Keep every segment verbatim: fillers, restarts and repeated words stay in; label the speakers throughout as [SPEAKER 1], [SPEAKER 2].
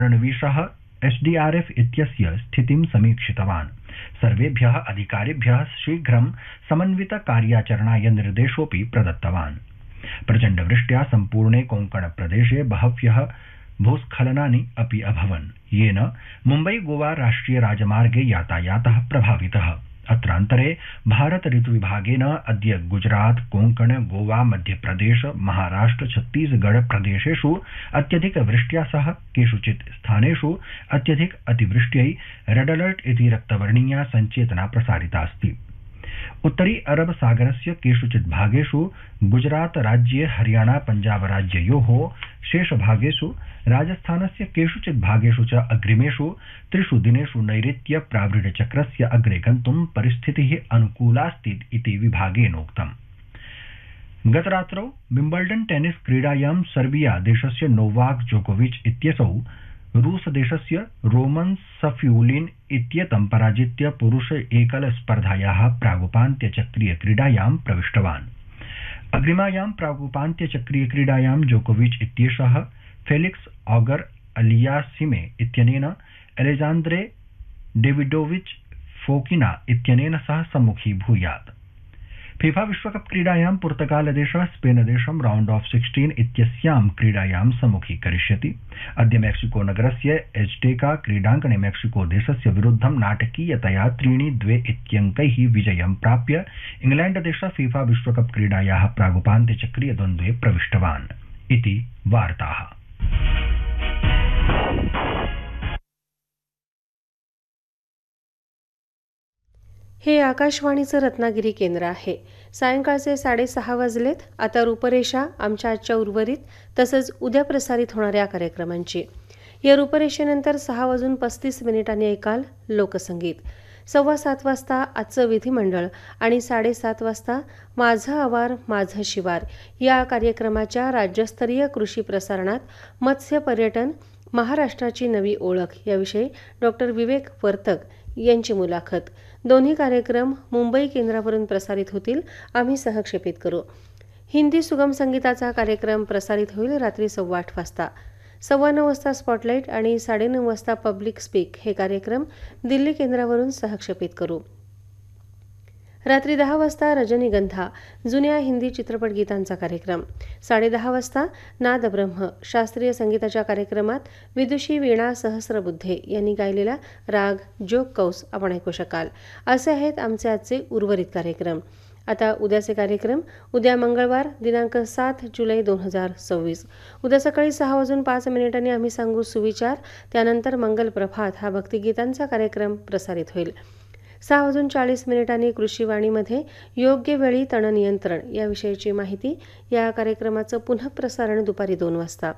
[SPEAKER 1] Fadnavis SDRF इत्यस्य स्थितिं समीक्षितवान्। सर्वेभ्यः अधिकारिभ्यः शीघ्रं समन्वित कार्याचरणाय निर्देशोऽपि प्रदत्तवान्। प्रचण्डवृष्ट्या सम्पूर्णे कोंकण प्रदेशे बह्व्यः भूस्खलनानि अपि अभवन्, येन मुम्बई गोवा राष्ट्रिय राजमार्गे यातायातः प्रभावितः। अत्रान्तरे भारत ऋतुविभागेन अद्य गुजरात, कोंकण, गोवा, मध्यप्रदेश, महाराष्ट्र, छत्तीसगढ़ प्रदेशेषु अत्यधिक वृष्ट्या सह केषुचित् स्थानेषु अत्यधिक अतिवृष्ट्यै रेड अलर्ट इति रक्तवर्णीया सञ्चेतना प्रसारितास्ति। उत्तरी अरब सागरस्य केषुचित् भागेषु गुजरात राज्ये, हरियाणा पञ्जाब राज्ययोः शेषभागेषु, राजस्थानस्य केषुचित् भागेषु च अग्रिमेषु त्रिषु दिनेषु नैऋत्य प्रावृढचक्रस्य अग्रे गन्तुं परिस्थितिः अनुकूलास्ति इति विभागेनोक्तम्। गतरात्रौ विम्बल्डन् टेनिस क्रीडायां सर्बिया देशस्य नोवाक जोकोविच इत्यसौ रूस देशस्य रोमन सफ्यूलिन इत्येतं पराजित्य पुरुष एकल स्पर्धायाः प्रागुपान्त्यचक्रीय क्रीडायां प्रविष्टवान्। अग्रिमायां प्रागुपान्त्यचक्रीय क्रीडायां जोकोविच इत्येषः फेलिक्स ऑगर अलियासिमे इत्यनेन अलेजान्द्रे डेविडोविच फोकिना इत्यनेन सह सम्मुखीभूयात्। फीफा विश्वकप क्रीडायां पुर्तगालदेशः स्पेनदेशं राउंड ऑफ सिक्सटीन इत्यस्यां क्रीडायां सम्मुखीकरिष्यति। अद्य मेक्सिको नगरस्य एज्टेका क्रीडाङ्गणे मेक्सिको देशस्य विरुद्धं नाटकीयतया त्रीणि द्वे इत्यङ्कैः विजयं प्राप्य इंग्लैण्डदेशः फीफा विश्वकप क्रीडायाः प्रागुपान्त्यचक्रीय द्वन्द्वे प्रविष्टवान् इति वार्ताः।
[SPEAKER 2] हे आकाशवाणीचं रत्नागिरी केंद्र आहे। सायंकाळचे साडेसहा वाजलेत। आता रूपरेषा आमच्या आजच्या उर्वरित तसंच उद्या प्रसारित होणाऱ्या कार्यक्रमांची। या रूपरेषेनंतर सहा वाजून पस्तीस मिनिटांनी ऐकाल लोकसंगीत। सव्वा सात वाजता आजचं विधिमंडळ आणि साडेसात वाजता माझं आवार माझं शिवार या कार्यक्रमाच्या राज्यस्तरीय कृषी प्रसारणात मत्स्य पर्यटन महाराष्ट्राची नवी ओळख याविषयी डॉक्टर विवेक वर्तक यांची मुलाखत। दोन्ही कार्यक्रम मुंबई केंद्रावरून प्रसारित होतील। आम्ही सहक्षेपित करू। हिंदी सुगम संगीताचा कार्यक्रम प्रसारित होईल रात्री सव्वा आठ वाजता। सव्वा नऊ वाजता स्पॉटलाईट आणि साडेनऊ वाजता पब्लिक स्पीक हे कार्यक्रम दिल्ली केंद्रावरून सहक्षेपित करू। रात्री दहा वाजता रजनीगंधा जुन्या हिंदी चित्रपट गीतांचा कार्यक्रम। साडेदहा वाजता नादब्रह्म शास्त्रीय संगीताच्या कार्यक्रमात विदुषी वीणा सहस्रबुद्धे यांनी गायलेला राग जोग कौस आपण ऐकू शकाल। असे आहेत आमचे आजचे उर्वरित कार्यक्रम। आता उद्याचे कार्यक्रम। उद्या मंगळवार दिनांक सात जुलै दोन हजार सव्वीस उद्या सकाळी सहा वाजून पाच मिनिटांनी आम्ही सांगू सुविचार। त्यानंतर मंगल प्रभात हा भक्तिगीतांचा कार्यक्रम प्रसारित होईल। सहा वाजून चाळीस मिनिटांनी कृषीवाणीमध्ये योग्य वेळी तण नियंत्रण याविषयीची माहिती या कार्यक्रमाचं पुनःप्रसारण दुपारी दोन वाजता।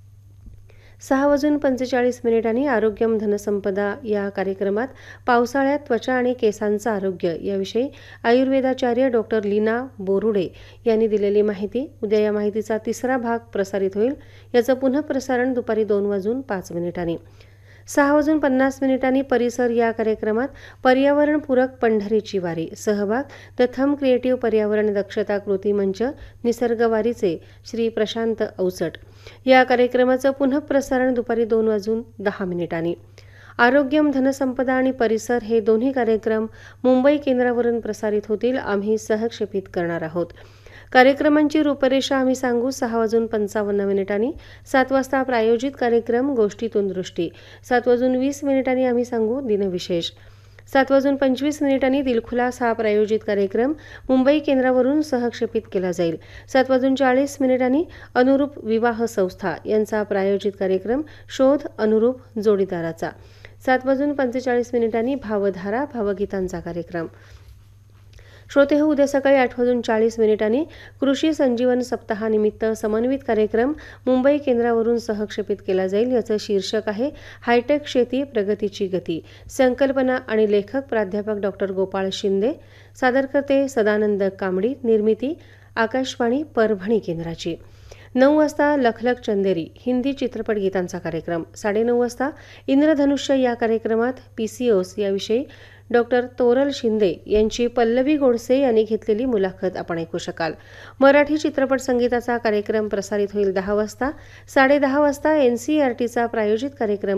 [SPEAKER 2] सहा वाजून पंचेचाळीस मिनिटांनी आरोग्यम धनसंपदा या कार्यक्रमात पावसाळ्यात त्वचा आणि केसांचं आरोग्य याविषयी आयुर्वेदाचार्य डॉक्टर लीना बोरुडे यांनी दिलेली माहिती। उद्या या माहितीचा तिसरा भाग प्रसारित होईल। याचं पुनःप्रसारण दुपारी दोन वाजून पाच मिनिटांनी। सहा वाजून पन्नास मिनिटांनी परिसर या कार्यक्रमात पर्यावरणपूरक पंढरीची वारी सहभाग द थम क्रिएटिव्ह पर्यावरण दक्षता कृती मंच निसर्गवारीचे श्री प्रशांत अवचट या कार्यक्रमाचं पुनःप्रसारण दुपारी दोन वाजून दहा मिनिटांनी। आरोग्यम धनसंपदा आणि परिसर हे दोन्ही कार्यक्रम मुंबई केंद्रावरून प्रसारित होतील। आम्ही सहक्षेपित करणार आहोत। कार्यक्रमांची रूपरेषा आम्ही सांगू सहा वाजून पंचावन्न मिनिटांनी। सात वाजता प्रायोजित कार्यक्रम गोष्टीतून दृष्टी। सात वाजून वीस मिनिटांनी आम्ही सांगू दिनविशेष। सात वाजून पंचवीस मिनिटांनी दिलखुलास हा प्रायोजित कार्यक्रम मुंबई केंद्रावरून सहक्षेपित केला जाईल। सात वाजून चाळीस मिनिटांनी अनुरूप विवाह संस्था यांचा प्रायोजित कार्यक्रम शोध अनुरूप जोडीदाराचा। सात वाजून पंचेचाळीस मिनिटांनी भावधारा भावगीतांचा कार्यक्रम। श्रोते हो, उद्या सकाळी आठ वाजून चाळीस मिनिटांनी कृषी संजीवन सप्ताहानिमित्त समन्वित कार्यक्रम मुंबई केंद्रावरून सहक्षेपित केला जाईल। याचं शीर्षक आहे हायटेक शेती प्रगतीची गती। संकल्पना आणि लेखक प्राध्यापक डॉक्टर गोपाळ शिंदे। सादरकर्ते सदानंद कांबडी। निर्मिती आकाशवाणी परभणी केंद्राची। नऊ वाजता लखलख चंदेरी हिंदी चित्रपट गीतांचा कार्यक्रम. साडेनऊ वाजता इंद्रधनुष्य या कार्यक्रमात पीसीओस याविषयी डॉक्टर तोरल शिंदे यांची पल्लवी गोडसे यांनी घेतलेली मुलाखत आपण ऐकू शकाल. मराठी चित्रपट संगीताचा कार्यक्रम प्रसारित होईल दहा वाजता. साडेदहा वाजता एनसीईआरटीचा प्रायोजित कार्यक्रम